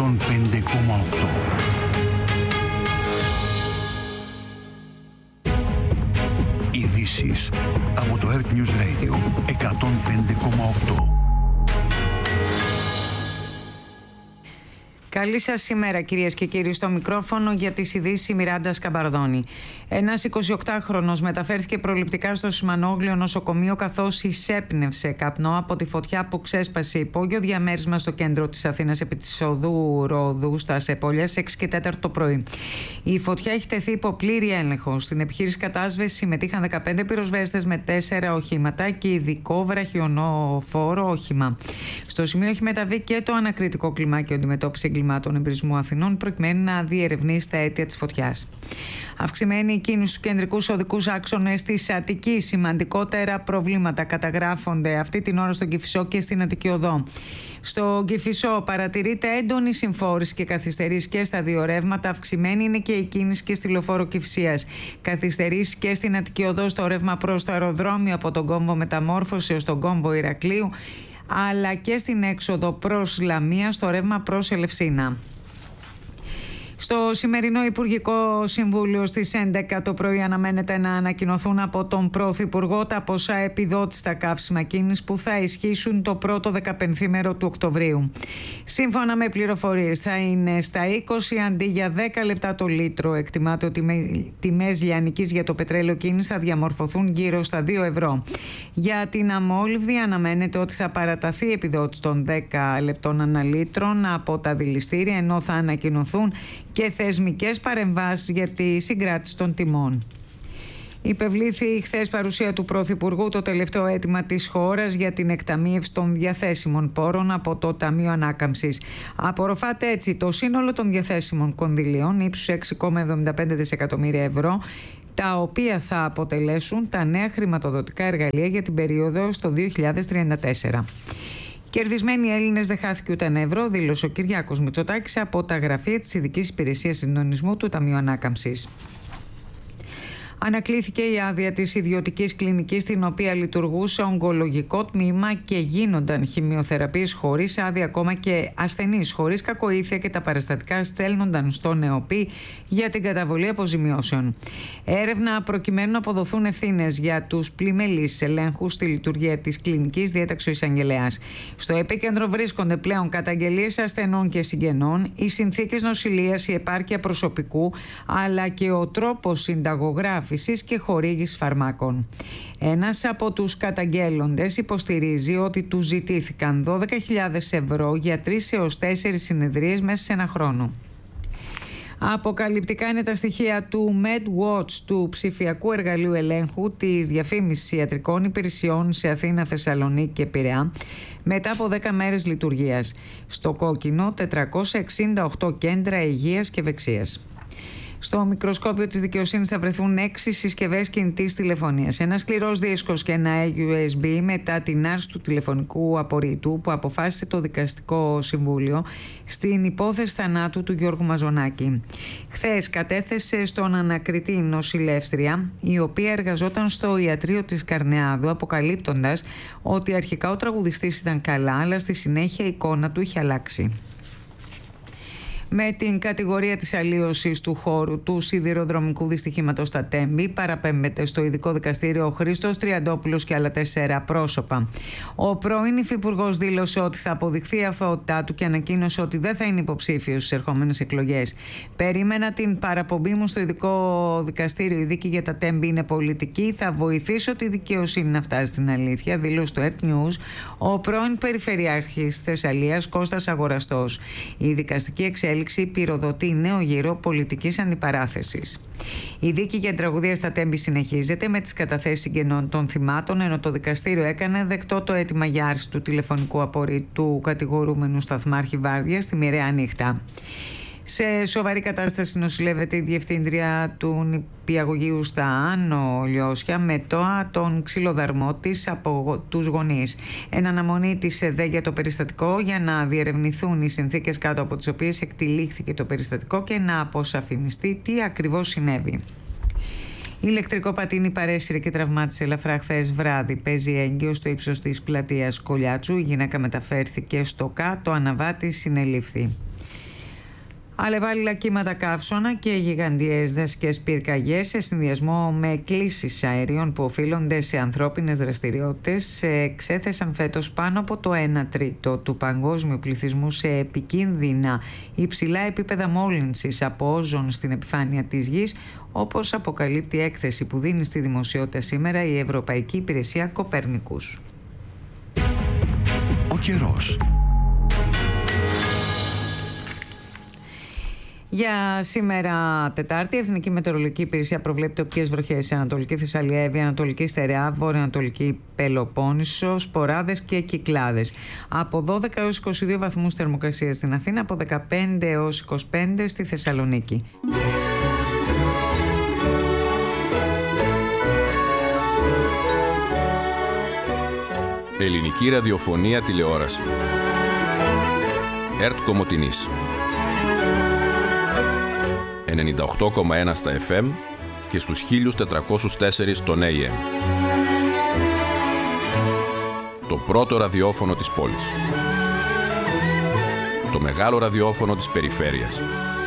Ειδήσεις από το Earth News Radio 105,8. Καλή σας ημέρα, κυρίες και κύριοι. Στο μικρόφωνο για τις ειδήσεις η Μιράντα Σκαμπαρδόνη. Ένας 28χρονος μεταφέρθηκε προληπτικά στο Σιμανόγλιο νοσοκομείο καθώς εισέπνευσε καπνό από τη φωτιά που ξέσπασε υπόγειο διαμέρισμα στο κέντρο της Αθήνας επί της οδού Ρόδου στα Σεπόλια 6 και 4 το πρωί. Η φωτιά έχει τεθεί υπό πλήρη έλεγχο. Στην επιχείρηση κατάσβεσης συμμετείχαν 15 πυροσβέστες με 4 οχήματα και ειδικό βραχιονοφόρο όχημα. Στο σημείο έχει μεταβεί και το ανακριτικό κλιμάκιο αντιμετώπιση εγκλημάτων εμπρισμού Αθηνών προκειμένου να διερευνήσει τα αίτια της φωτιάς. Αυξημένη η κίνηση στους κεντρικούς οδικούς άξονες της Αττικής. Σημαντικότερα προβλήματα καταγράφονται αυτή την ώρα στον Κηφισό και στην Αττική Οδό. Στο Κηφισό παρατηρείται έντονη συμφόρηση και καθυστερήσεις και στα δύο ρεύματα. Αυξημένη είναι και η κίνηση και στη λεωφόρο Κηφισίας. Καθυστερήσεις και στην Αττική Οδό στο ρεύμα προς το αεροδρόμιο από τον κόμβο Μεταμόρφωση ως τον κόμβο Ηρακλείου, αλλά και στην έξοδο προς Λαμία στο ρεύμα προς Ελευσίνα. Στο σημερινό Υπουργικό Συμβούλιο στις 11 το πρωί αναμένεται να ανακοινωθούν από τον Πρωθυπουργό τα ποσά επιδότηση στα καύσιμα κίνησης που θα ισχύσουν το πρώτο 15ήμερο του Οκτωβρίου. Σύμφωνα με πληροφορίες θα είναι στα 20 αντί για 10 λεπτά το λίτρο. Εκτιμάται ότι οι τιμές λιανικής για το πετρέλαιο κίνησης θα διαμορφωθούν γύρω στα 2 ευρώ. Για την αμόλυβδη αναμένεται ότι θα παραταθεί η επιδότηση των 10 λεπτών ανά λίτρον από τα δηληστήρια, ενώ θα ανακοινωθούν και θεσμικές παρεμβάσεις για τη συγκράτηση των τιμών. Υπευλήθη χθες παρουσία του Πρωθυπουργού το τελευταίο αίτημα της χώρας για την εκταμείευση των διαθέσιμων πόρων από το Ταμείο Ανάκαμψης. Απορροφάται έτσι το σύνολο των διαθέσιμων κονδυλίων ύψους 6,75 δισεκατομμύρια ευρώ, τα οποία θα αποτελέσουν τα νέα χρηματοδοτικά εργαλεία για την περίοδο στο 2034. Κερδισμένοι Έλληνες δεν χάθηκε ούτε ένα ευρώ, δήλωσε ο Κυριάκος Μητσοτάκης από τα γραφεία της Ειδικής Υπηρεσίας Συντονισμού του Ταμείου Ανάκαμψης. Ανακλήθηκε η άδεια της ιδιωτικής κλινικής στην οποία λειτουργούσε ογκολογικό τμήμα και γίνονταν χημειοθεραπείες χωρίς άδεια, ακόμα και ασθενείς χωρίς κακοήθεια, και τα παραστατικά στέλνονταν στον ΕΟΠΗ για την καταβολή αποζημιώσεων. Έρευνα προκειμένου να αποδοθούν ευθύνες για τους πλημελείς ελέγχους στη λειτουργία της κλινικής, διέταξε ο εισαγγελέας. Στο επίκεντρο βρίσκονται πλέον καταγγελίες ασθενών και συγγενών, οι συνθήκες νοσηλείας, η επάρκεια προσωπικού, αλλά και ο τρόπος συνταγογράφησης και χορήγηση φαρμάκων. Ένας από τους καταγγέλλοντες υποστηρίζει ότι του ζητήθηκαν 12.000 ευρώ για 3 έως 4 συνεδρίες μέσα σε ένα χρόνο. Αποκαλυπτικά είναι τα στοιχεία του MedWatch, του ψηφιακού εργαλείου ελέγχου της διαφήμισης ιατρικών υπηρεσιών σε Αθήνα, Θεσσαλονίκη και Πειραιά, μετά από 10 μέρες λειτουργίας. Στο κόκκινο 468 κέντρα υγείας και ευεξίας. Στο μικροσκόπιο της δικαιοσύνης θα βρεθούν 6 συσκευές κινητής τηλεφωνίας, ένα σκληρός δίσκος και ένα USB μετά την άρση του τηλεφωνικού απορρίτου που αποφάσισε το Δικαστικό Συμβούλιο στην υπόθεση θανάτου του Γιώργου Μαζονάκη. Χθες κατέθεσε στον ανακριτή νοσηλεύτρια, η οποία εργαζόταν στο ιατρείο της Καρνεάδου, αποκαλύπτοντας ότι αρχικά ο τραγουδιστής ήταν καλά, αλλά στη συνέχεια η εικόνα του είχε αλλάξει. Με την κατηγορία της αλλίωσης του χώρου του σιδηροδρομικού δυστυχήματος στα Τέμπη παραπέμπεται στο ειδικό δικαστήριο ο Χρήστος Τριαντόπουλος και άλλα 4 πρόσωπα. Ο πρώην υφυπουργός δήλωσε ότι θα αποδειχθεί η αθωότητά του και ανακοίνωσε ότι δεν θα είναι υποψήφιος στις ερχόμενες εκλογές. Περίμενα την παραπομπή μου στο ειδικό δικαστήριο. Η δίκη για τα Τέμπη είναι πολιτική. Θα βοηθήσω τη δικαιοσύνη να φτάσει στην αλήθεια, δήλωσε στο Earth News ο πρώην Περιφερειάρχης Θεσσαλίας Κώστας Αγοραστός. Η δικαστική εξέλιξη πυροδοτεί νέο γύρο πολιτικής αντιπαράθεσης. Η δίκη για την τραγωδία στα Τέμπη συνεχίζεται με τις καταθέσεις συγγενών των θυμάτων, ενώ το δικαστήριο έκανε δεκτό το αίτημα για άρση του τηλεφωνικού απορρίτου κατηγορούμενου σταθμάρχη Βάρδιας στη μοιραία νύχτα. Σε σοβαρή κατάσταση νοσηλεύεται η διευθύντρια του νηπιαγωγείου στα Άνω Λιώσια με τον ξυλοδαρμό της από τους γονείς. Εν αναμονή της ΕΔΕ για το περιστατικό για να διερευνηθούν οι συνθήκες κάτω από τις οποίες εκτυλίχθηκε το περιστατικό και να αποσαφινιστεί τι ακριβώς συνέβη. Ηλεκτρικό πατίνι παρέσυρε και τραυμάτισε ελαφρά χθες βράδυ. Παίζει έγκυο στο ύψος της πλατείας Κολιάτσου. Η γυναίκα μεταφέρθηκε στο ΚΑ, το αναβάτη συνελήφθη. Αλλεπάλληλα κύματα καύσωνα και γιγαντιαίες δασικές πυρκαγιές σε συνδυασμό με κλίσεις αερίων που οφείλονται σε ανθρώπινες δραστηριότητες εξέθεσαν φέτος πάνω από το 1 τρίτο του παγκόσμιου πληθυσμού σε επικίνδυνα υψηλά επίπεδα μόλυνσης από όζον στην επιφάνεια της γης, όπως αποκαλύπτει η έκθεση που δίνει στη δημοσιότητα σήμερα η Ευρωπαϊκή Υπηρεσία Κοπέρνικους. Ο καιρός. Για σήμερα Τετάρτη, η Εθνική Μετεωρολογική Υπηρεσία προβλέπει τοπικές βροχές σε Ανατολική Θεσσαλία, Εύβοια, Ανατολική Στερεά, Βόρειο-Ανατολική Πελοπόννησο, σποράδες και κυκλάδες. Από 12 έως 22 βαθμούς θερμοκρασία στην Αθήνα, από 15 έως 25 στη Θεσσαλονίκη. Ελληνική ραδιοφωνία τηλεόραση. ΕΡΤ Κομοτηνής. 98,1 στα FM και στους 1404 στον AM. Το πρώτο ραδιόφωνο της πόλης. Το μεγάλο ραδιόφωνο της περιφέρειας.